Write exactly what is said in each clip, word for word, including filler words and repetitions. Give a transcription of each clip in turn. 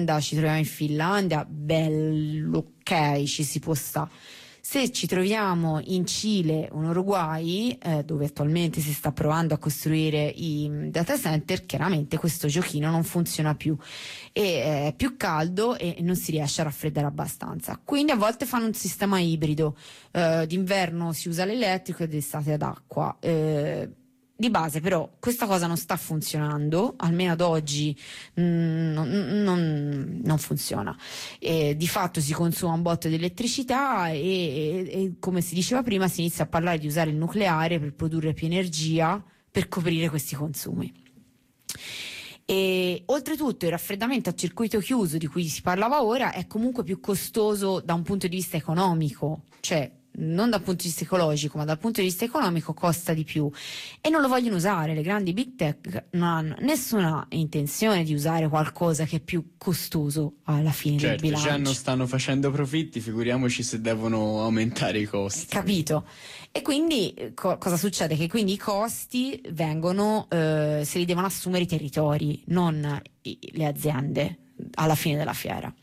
ci troviamo in Finlandia, bello, ok, ci si può sta. Se ci troviamo in Cile o in Uruguay, eh, dove attualmente si sta provando a costruire i data center, chiaramente questo giochino non funziona più, e è più caldo e non si riesce a raffreddare abbastanza. Quindi a volte fanno un sistema ibrido, eh, d'inverno si usa l'elettrico e d'estate ad acqua. Eh, Di base però questa cosa non sta funzionando, almeno ad oggi mh, non, non, non funziona. E di fatto si consuma un botto di elettricità e, e, e come si diceva prima si inizia a parlare di usare il nucleare per produrre più energia per coprire questi consumi. E oltretutto il raffreddamento a circuito chiuso di cui si parlava ora è comunque più costoso da un punto di vista economico, cioè non dal punto di vista ecologico ma dal punto di vista economico costa di più e non lo vogliono usare. Le grandi big tech non hanno nessuna intenzione di usare qualcosa che è più costoso alla fine certo, del bilancio. Già non stanno facendo profitti, figuriamoci se devono aumentare i costi. Capito? E quindi co- cosa succede? Che quindi i costi vengono, eh, se li devono assumere i territori, non i- le aziende alla fine della fiera.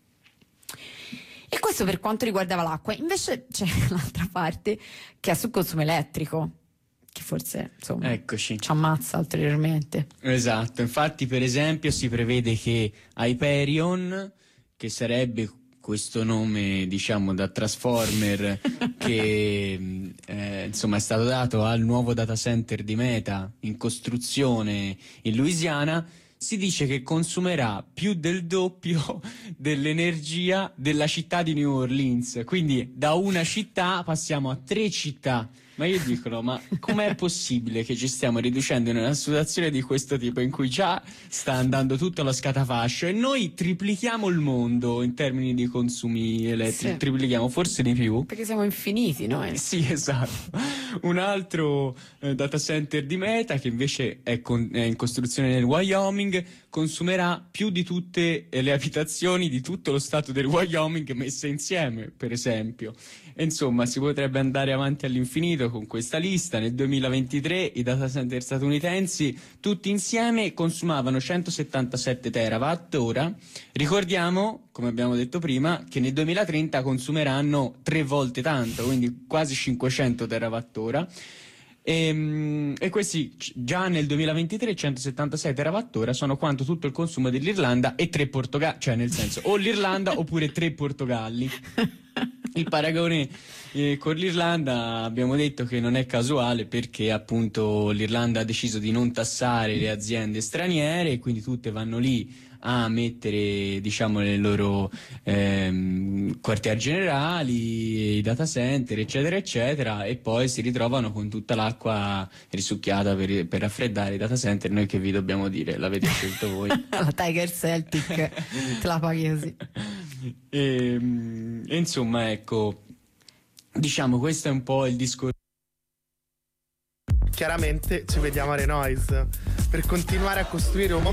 E questo per quanto riguardava l'acqua. Invece c'è l'altra parte che è sul consumo elettrico, che forse insomma Eccoci. ci ammazza ulteriormente. Esatto, infatti per esempio si prevede che Hyperion, che sarebbe questo nome diciamo da Transformer che eh, insomma è stato dato al nuovo data center di Meta in costruzione in Louisiana, si dice che consumerà più del doppio dell'energia della città di New Orleans. Quindi da una città passiamo a tre città. Ma io dico, no, ma com'è possibile che ci stiamo riducendo in una situazione di questo tipo in cui già sta andando tutto allo scatafascio e noi triplichiamo il mondo in termini di consumi elettrici, Sì. triplichiamo, forse di più. Perché siamo infiniti noi. Sì, esatto. Un altro eh, data center di Meta che invece è, con, è in costruzione nel Wyoming consumerà più di tutte le abitazioni di tutto lo stato del Wyoming messe insieme, per esempio. E insomma si potrebbe andare avanti all'infinito con questa lista. Nel duemilaventitré i data center statunitensi tutti insieme consumavano centosettantasette terawatt ora. Ricordiamo, come abbiamo detto prima, che nel duemilatrenta consumeranno tre volte tanto, quindi quasi cinquecento terawatt ora. E, e questi già nel duemilaventitré centosettantasei terawatt ora sono quanto tutto il consumo dell'Irlanda e tre Portogalli, cioè nel senso o l'Irlanda oppure tre Portogalli. Il paragone eh, con l'Irlanda abbiamo detto che non è casuale perché appunto l'Irlanda ha deciso di non tassare le aziende straniere e quindi tutte vanno lì a mettere diciamo le loro ehm, quartier generali, i data center eccetera eccetera e poi si ritrovano con tutta l'acqua risucchiata per, per raffreddare i data center. Noi che vi dobbiamo dire? L'avete scelto voi. La Tiger Celtic te la paghi così. E, e insomma ecco, diciamo questo è un po' il discorso. Chiaramente ci vediamo a Renoise per continuare a costruire un